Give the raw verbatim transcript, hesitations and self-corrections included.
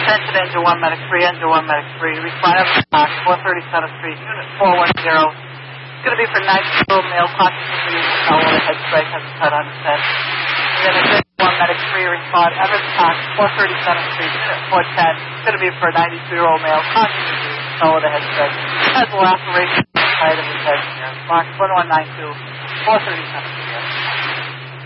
Attention, engine one, medic three, engine one, medic three. Respond Evans Park, four thirty Center Street, unit four one zero. It's going to be for nine-year-old male, conscious of use, elbow, head strike, has a cut on his head. And then attention one, medic three, respond Evans Park, four thirty Center Street, unit four ten. It's going to be for a ninety-two-year-old male, conscious of use, elbow, head strike, has a laceration on the side of his head. Mark one one nine two, four thirty Center Street.